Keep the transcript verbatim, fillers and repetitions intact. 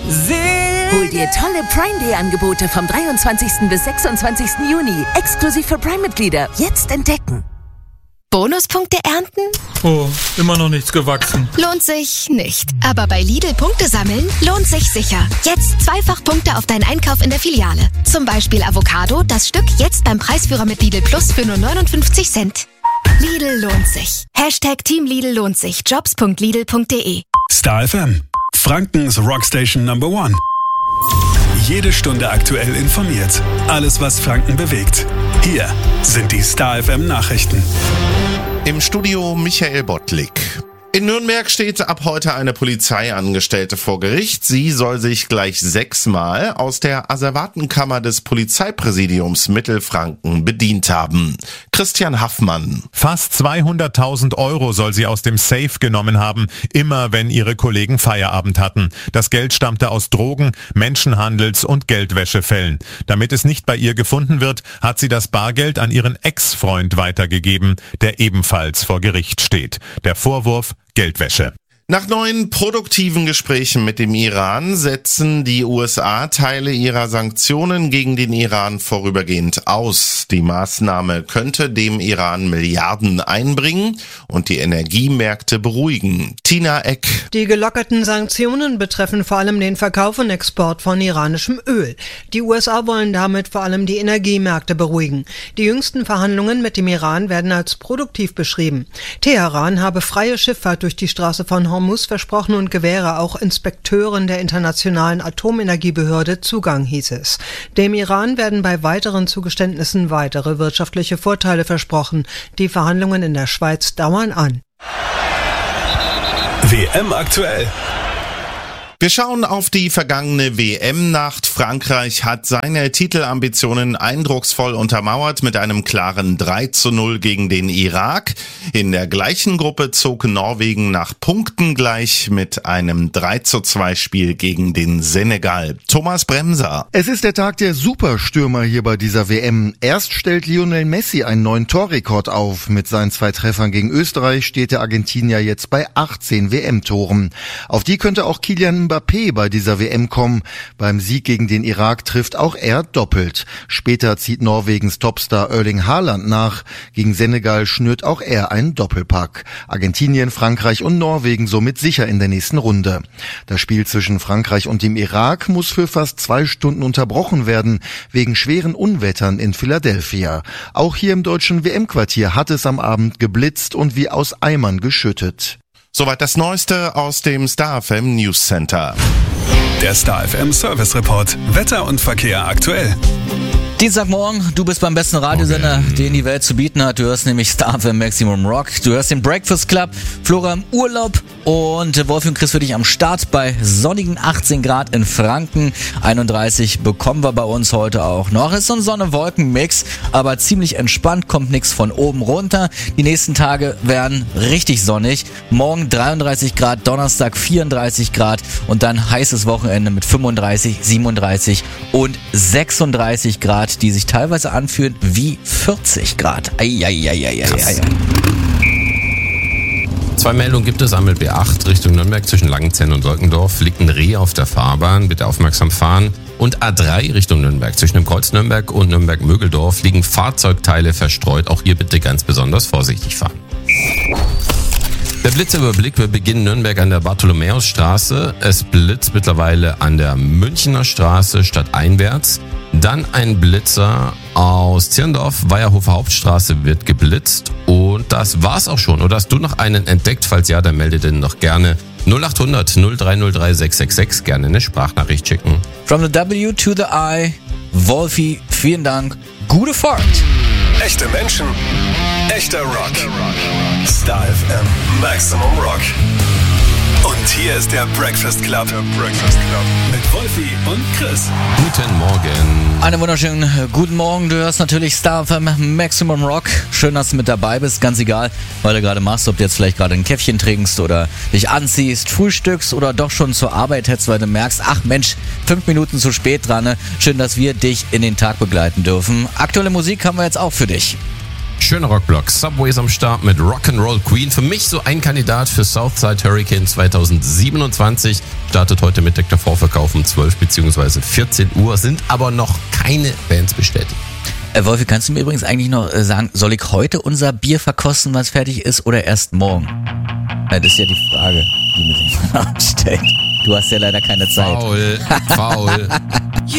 Hol dir tolle Prime Day Angebote vom dreiundzwanzigsten bis sechsundzwanzigsten Juni. Exklusiv für Prime-Mitglieder. Jetzt entdecken. Bonuspunkte ernten? Oh, immer noch nichts gewachsen. Lohnt sich nicht. Aber bei Lidl Punkte sammeln lohnt sich sicher. Jetzt zweifach Punkte auf deinen Einkauf in der Filiale. Zum Beispiel Avocado, das Stück jetzt beim Preisführer mit Lidl Plus für nur neunundfünfzig Cent. Lidl lohnt sich. Hashtag Team Lidl lohnt sich. Jobs punkt lidl punkt de. Star F M. Frankens Rockstation Number One. Jede Stunde aktuell informiert. Alles, was Franken bewegt. Hier sind die Star F M Nachrichten. Im Studio Michael Bottlik. In Nürnberg steht ab heute eine Polizeiangestellte vor Gericht. Sie soll sich gleich sechsmal aus der Asservatenkammer des Polizeipräsidiums Mittelfranken bedient haben. Christian Haffmann. Fast zweihunderttausend Euro soll sie aus dem Safe genommen haben, immer wenn ihre Kollegen Feierabend hatten. Das Geld stammte aus Drogen-, Menschenhandels- und Geldwäschefällen. Damit es nicht bei ihr gefunden wird, hat sie das Bargeld an ihren Ex-Freund weitergegeben, der ebenfalls vor Gericht steht. Der Vorwurf: Geldwäsche. Nach neuen produktiven Gesprächen mit dem Iran setzen die U S A Teile ihrer Sanktionen gegen den Iran vorübergehend aus. Die Maßnahme könnte dem Iran Milliarden einbringen und die Energiemärkte beruhigen. Tina Eck. Die gelockerten Sanktionen betreffen vor allem den Verkauf und Export von iranischem Öl. Die U S A wollen damit vor allem die Energiemärkte beruhigen. Die jüngsten Verhandlungen mit dem Iran werden als produktiv beschrieben. Teheran habe freie Schifffahrt durch die Straße von Hormuz versprochen und gewähre auch Inspekteuren der Internationalen Atomenergiebehörde Zugang, hieß es. Dem Iran werden bei weiteren Zugeständnissen weitere wirtschaftliche Vorteile versprochen. Die Verhandlungen in der Schweiz dauern an. W M aktuell. Wir schauen auf die vergangene W M-Nacht. Frankreich hat seine Titelambitionen eindrucksvoll untermauert mit einem klaren drei zu null gegen den Irak. In der gleichen Gruppe zog Norwegen nach Punkten gleich mit einem drei zu zwei Spiel gegen den Senegal. Thomas Bremser. Es ist der Tag der Superstürmer hier bei dieser W M. Erst stellt Lionel Messi einen neuen Torrekord auf. Mit seinen zwei Treffern gegen Österreich steht der Argentinier jetzt bei achtzehn W M-Toren. Auf die könnte auch Kylian Mbappé bei dieser W M kommen. Beim Sieg gegen den Irak trifft auch er doppelt. Später zieht Norwegens Topstar Erling Haaland nach. Gegen Senegal schnürt auch er einen Doppelpack. Argentinien, Frankreich und Norwegen somit sicher in der nächsten Runde. Das Spiel zwischen Frankreich und dem Irak muss für fast zwei Stunden unterbrochen werden, wegen schweren Unwettern in Philadelphia. Auch hier im deutschen W M-Quartier hat es am Abend geblitzt und wie aus Eimern geschüttet. Soweit das Neueste aus dem Star F M News Center. Der Star F M Service Report. Wetter und Verkehr aktuell. Dienstagmorgen, du bist beim besten Radiosender, okay, den die Welt zu bieten hat. Du hörst nämlich Star F M Maximum Rock. Du hörst den Breakfast Club, Flora im Urlaub und Wolfi und Chris für dich am Start bei sonnigen achtzehn Grad in Franken. einunddreißig bekommen wir bei uns heute auch noch. Es ist so ein Sonne-Wolken-Mix, aber ziemlich entspannt, kommt nichts von oben runter. Die nächsten Tage werden richtig sonnig. Morgen dreiunddreißig Grad, Donnerstag vierunddreißig Grad und dann heißes Wochenende mit fünfunddreißig, siebenunddreißig und sechsunddreißig Grad, die sich teilweise anfühlen wie vierzig Grad. Eieieiei. Zwei Meldungen gibt es. Einmal B acht Richtung Nürnberg zwischen Langenzenn und Wolkendorf liegt ein Reh auf der Fahrbahn. Bitte aufmerksam fahren. Und A drei Richtung Nürnberg zwischen dem Kreuz Nürnberg und Nürnberg-Mögeldorf liegen Fahrzeugteile verstreut. Auch hier bitte ganz besonders vorsichtig fahren. Der Blitzüberblick. Wir beginnen Nürnberg an der Bartholomäusstraße. Es blitzt mittlerweile an der Münchner Straße stadteinwärts. Dann ein Blitzer aus Zirndorf, Weierhofer Hauptstraße wird geblitzt. Und das war's auch schon. Oder hast du noch einen entdeckt? Falls ja, dann melde den noch gerne. null acht hundert null drei null drei sechs sechs sechs, gerne eine Sprachnachricht schicken. From the W to the I, Wolfi, vielen Dank. Gute Fahrt. Echte Menschen, echter Rock. Star F M Maximum Rock. Und hier ist der Breakfast Club. Der Breakfast Club. Mit Wolfi und Chris. Guten Morgen. Einen wunderschönen guten Morgen. Du hörst natürlich Star F M Maximum Rock. Schön, dass du mit dabei bist. Ganz egal, was du gerade machst. Ob du jetzt vielleicht gerade ein Käffchen trinkst oder dich anziehst, frühstückst oder doch schon zur Arbeit hetzt, weil du merkst, ach Mensch, fünf Minuten zu spät dran. Schön, dass wir dich in den Tag begleiten dürfen. Aktuelle Musik haben wir jetzt auch für dich. Schöner Rockblock. Subways am Start mit Rock'n'Roll Queen. Für mich so ein Kandidat für Southside Hurricane zwanzig siebenundzwanzig. Startet heute mit der Vorverkauf um zwölf bzw. vierzehn Uhr. Sind aber noch keine Bands bestätigt. Äh, Wolfi, kannst du mir übrigens eigentlich noch äh, sagen, soll ich heute unser Bier verkosten, was fertig ist, oder erst morgen? Ja, das ist ja die Frage, die man sich stellt. Du hast ja leider keine Zeit. Faul, faul.